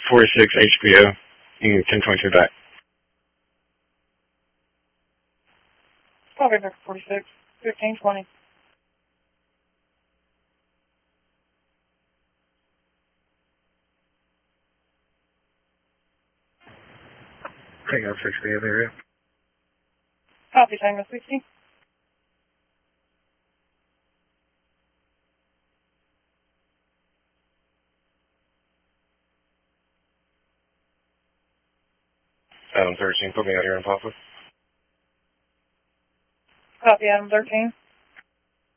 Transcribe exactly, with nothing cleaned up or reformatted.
forty-six H P O. You can ten twenty-two back. Copy, Victor forty-six, fifteen twenty. Tango sixty in the area. Copy, Tango sixty. Adam thirteen, put me out here in Papa. Copy, Adam thirteen.